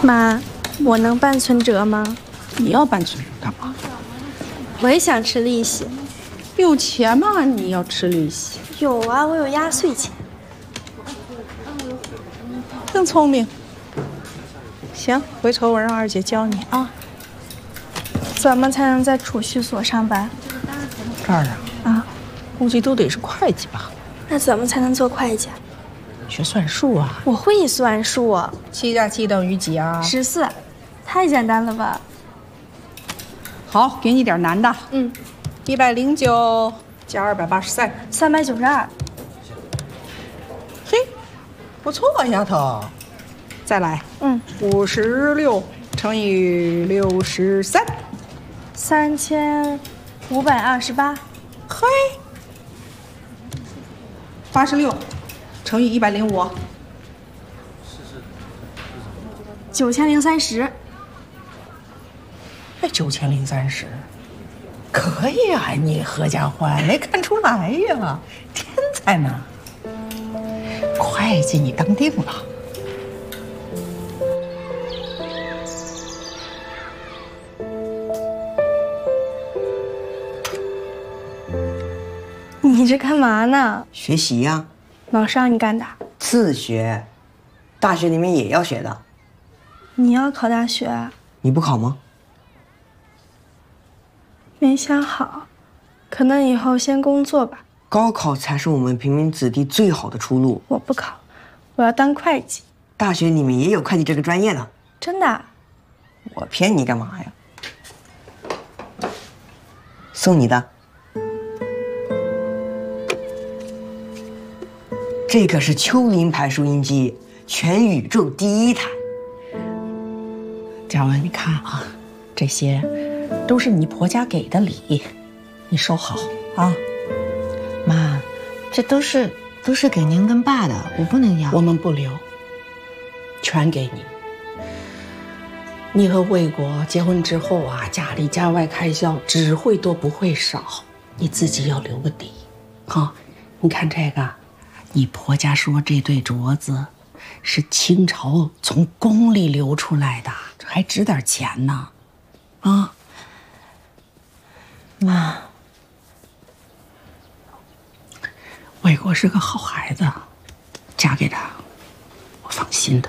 妈，我能办存折吗？ 你要办存折干嘛？ 我也想吃利息。 有钱吗？你要吃利息？ 有啊，我有压岁钱。 真聪明。行，回头我让二姐教你啊。 怎么才能在储蓄所上班？ 这儿啊， 啊， 估计都得是会计吧？ 那怎么才能做会计？ 学算术啊。 我会算数 7加7等于几啊 ？14，太简单了吧？ 好，给你点难的。 嗯 ，109加283。 392。 嘿，不错啊，丫头。再来。56乘以63。 3528。 嘿。86乘以105。 9030。 哎，9030，可以啊！你合家欢没看出来呀？天才呢！会计你当定了。 你这干嘛呢？ 学习呀。 老师让你干的？ 自学，大学里面也要学的。 你要考大学啊？ 你不考吗？ 没想好，可能以后先工作吧。 高考才是我们平民子弟最好的出路。 我不考，我要当会计。 大学里面也有会计这个专业的。 真的？ 我骗你干嘛呀？送你的。这个是丘陵牌收音机，全宇宙第一台。 嘉文，你看啊，这些都是你婆家给的礼，你收好啊。 妈，这都是给您跟爸的，我不能要。 我们不留，全给你。你和卫国结婚之后啊，家里家外开销只会多不会少，你自己要留个底。好，你看这个，你婆家说这对镯子是清朝从宫里流出来的，这还值点钱呢。啊， 妈， 卫国是个好孩子，嫁给他，我放心的。